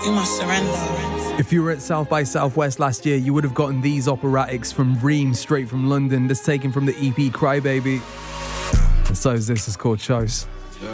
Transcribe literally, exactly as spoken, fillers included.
You must surrender. If you were at South by Southwest last year, you would have gotten these operatics from Ream, straight from London. That's taken from the E P Crybaby. And so is this, is called Chose.